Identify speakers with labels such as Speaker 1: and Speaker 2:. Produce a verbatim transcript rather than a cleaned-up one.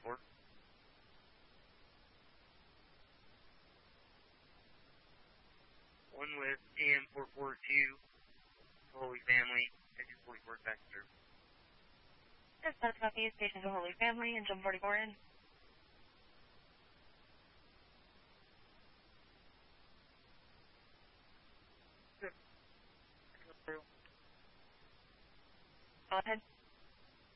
Speaker 1: forty-four. One with A M four forty-two, Holy Family, engine forty-four back through.
Speaker 2: Yes, that's copy. Station to Holy Family, engine forty-four in. Go ahead.